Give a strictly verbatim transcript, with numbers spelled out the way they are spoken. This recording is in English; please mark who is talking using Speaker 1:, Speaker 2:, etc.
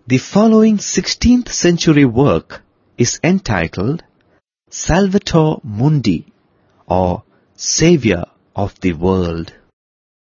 Speaker 1: The following sixteenth century work is entitled Salvator Mundi, or Saviour of the World.